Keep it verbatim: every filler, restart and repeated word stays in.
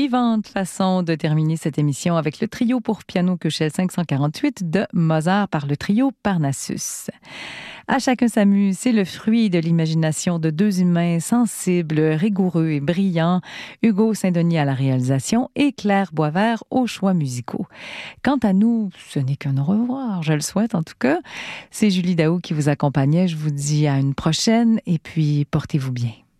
vivante façon de terminer cette émission avec le trio pour piano Köchel cinq cent quarante-huit de Mozart par le trio Parnassus. À chacun sa muse, c'est le fruit de l'imagination de deux humains sensibles, rigoureux et brillants, Hugo Saint-Denis à la réalisation et Claire Boisvert aux choix musicaux. Quant à nous, ce n'est qu'un au revoir, je le souhaite en tout cas. C'est Julie Daou qui vous accompagnait, je vous dis à une prochaine et puis portez-vous bien.